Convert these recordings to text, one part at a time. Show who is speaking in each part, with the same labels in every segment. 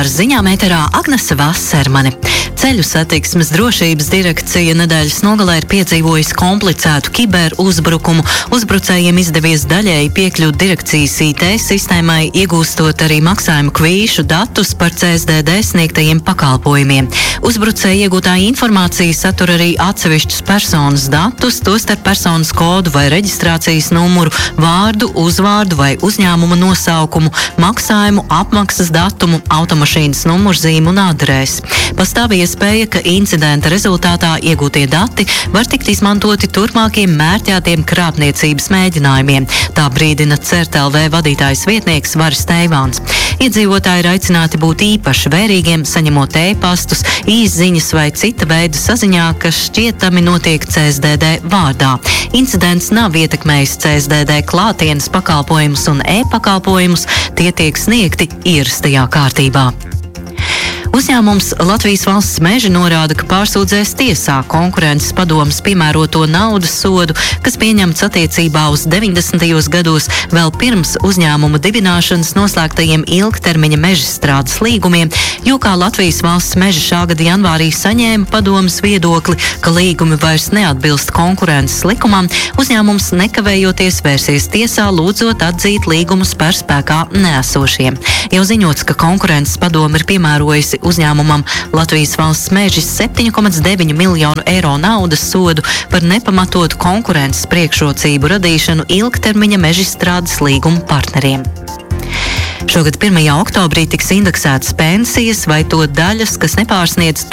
Speaker 1: Ar ziņām ēterā Agnese Vasermane. Ceļu satiksmes drošības direkcija nedēļas nogalē ir piedzīvojusi komplicētu kiberuzbrukumu. Uzbrucējiem izdevies daļēji piekļūt direkcijas IT sistēmai, iegūstot arī maksājumu kvīšu datus par CSDD sniegtajiem pakalpojumiem. Uzbrucēji iegūtā informācija satur arī atsevišķus personas datus, tostarp personas kodu vai reģistrācijas numuru, vārdu, uzvārdu vai uzņēmuma nosaukumu, maksājumu, apmaksas datumu, automašīnas numurzīmu un adresi. Pastāv iespēja, ka incidenta rezultātā iegūtie dati var tikt izmantoti turpmākiem mērķētiem krāpniecības mēģinājumiem. Tā brīdina CERT.LV vadītājs vietnieks Varis Teivāns. Iedzīvotāji ir aicināti būt īpaši vērīgiem, saņemot e-pastus, īsziņas vai cita veida saziņā, kas šķietami notiek CSDD vārdā. Incidents nav ietekmējis CSDD klātienes pakalpojumus un e-pakalpojumus, tie tiek sniegti ierastajā kārtībā. Uzņēmums Latvijas Valsts meži norāda, ka pārsūdzēs tiesā konkurences padomes piemēroto naudas sodu, kas pieņemts attiecībā uz 90. gados vēl pirms uzņēmuma dibināšanas noslēgtajiem ilgtermiņa mežstrādes līgumiem, jo kā Latvijas Valsts meži šā gada janvārī saņēma padomes viedokli, ka līgumi vairs neatbilst konkurences likumam, uzņēmums nekavējoties vērsies tiesā, lūdzot atzīt līgumus par spēkā neesošiem. Jau ziņots, ka konkurences padome ir piemērojusi uzņēmumam Latvijas Valsts meži 7,9 miljonu eiro naudas sodu par nepamatotu konkurences priekšrocību radīšanu ilgtermiņa mežstrādes līguma partneriem. Šogad 1. oktobrī tiks indeksētas pensijas vai to daļas, kas nepārsniedz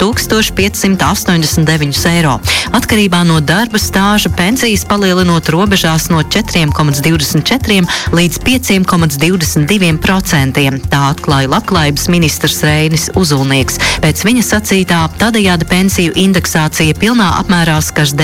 Speaker 1: 1589 eiro. Atkarībā no darba stāža pensijas palielinot robežās no 4,24 līdz 5,22%. Tā atklāja Labklājības ministrs Reinis Uzulnieks. Pēc viņa sacītā, tādējādi pensiju indeksācija pilnā apmērā skars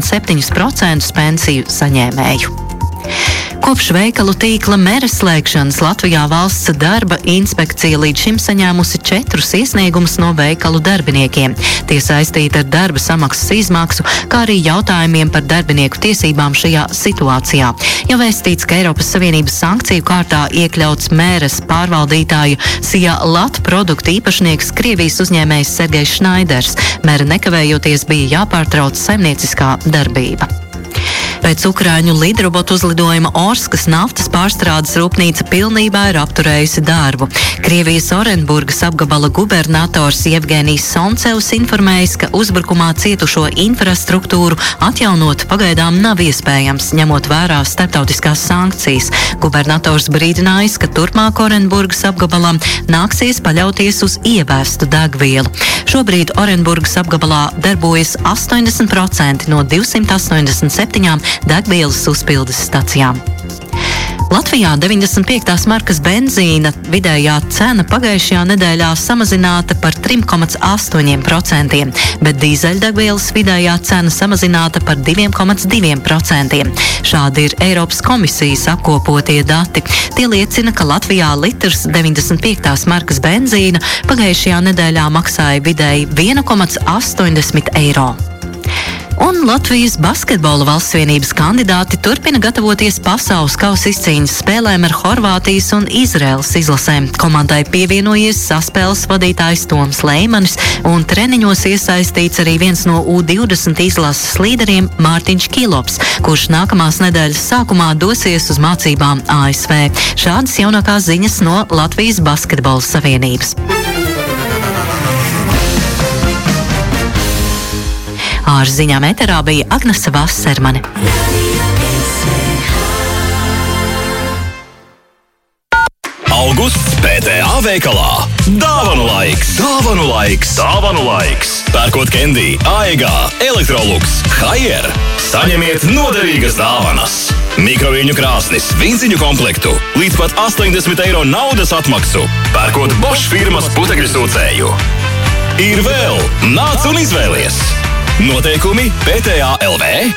Speaker 1: 97% pensiju saņēmēju. Kopš veikalu tīkla Mere slēgšanas Latvijā valsts darba inspekcija līdz šim saņēmusi 4 iesniegumus no veikalu darbiniekiem. Tie saistīti ar darba samaksas izmaksu, kā arī jautājumiem par darbinieku tiesībām šajā situācijā. Jau vēstīts, ka Eiropas Savienības sankciju kārtā iekļauts Meres pārvaldītāju Sija Lat produktu īpašnieks Krievijas uzņēmējs Sergejs Šnaiders. Mere nekavējoties bija jāpārtrauc saimnieciskā darbība. Pēc Ukraiņu lidrobotu uzlidojuma Orskas naftas pārstrādes rūpnīca pilnībā ir apturējusi darbu. Krievijas Orenburgas apgabala gubernators Jevgenijs Soncevs informējis, ka uzbrukumā cietušo infrastruktūru atjaunot pagaidām nav iespējams, ņemot vērā starptautiskās sankcijas. Gubernators brīdinājis, ka turpmāk Orenburgas apgabalam nāksies paļauties uz ievēstu degvielu. Šobrīd Orenburgas apgabalā darbojas 80% no 287 degvielas uzpildes stacijām. Latvijā 95. markas benzīna vidējā cena pagājušajā nedēļā samazināta par 3,8%, bet dīzeļdegvielas vidējā cena samazināta par 2,2%. Šādi ir Eiropas komisijas apkopotie dati. Tie liecina, ka Latvijā litrs 95. markas benzīna pagājušajā nedēļā maksāja vidēji 1,80 eiro. Un Latvijas basketbola valstsvienības kandidāti turpina gatavoties pasaules kausa izcīņas spēlēm ar Horvātijas un Izraēlas izlasēm. Komandai pievienojies saspēles vadītājs Toms Leimanis un treniņos iesaistīts arī viens no U20 izlases līderiem Mārtiņš Kilops, kurš nākamās nedēļas sākumā dosies uz mācībām ASV. Šādas jaunākās ziņas no Latvijas basketbola savienības. Ar ziņām ēterā bija Agnese Vasermane.
Speaker 2: Augusts PTA veikalā. Dāvanu laiks! Dāvanu laiks! Dāvanu laiks! Pērkot Candy, AEG, Electrolux, Haier, saņemiet noderīgas dāvanas. Mikroviļņu krāsnis, vinciņu komplektu, līdz pat 80 eiro naudas atmaksu. Pērkot Bosch firmas putekļu sūcēju. Ir vēl! Nāc un izvēlies! Noteikumi PTA LV